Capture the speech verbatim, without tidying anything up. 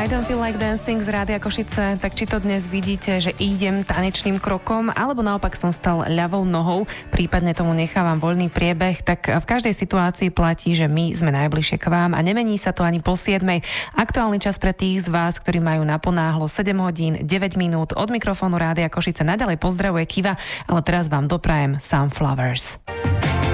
I don't feel like dancing z Rádia Košice, tak či to dnes vidíte, že idem tanečným krokom, alebo naopak som stal ľavou nohou, prípadne tomu nechávam voľný priebeh, tak v každej situácii platí, že my sme najbližšie k vám a nemení sa to ani po siedmej. Aktuálny čas pre tých z vás, ktorí majú naponáhlo sedem hodín, deväť minút. Od mikrofónu Rádia Košice naďalej pozdravuje Kiva, ale teraz vám doprajem Sunflowers.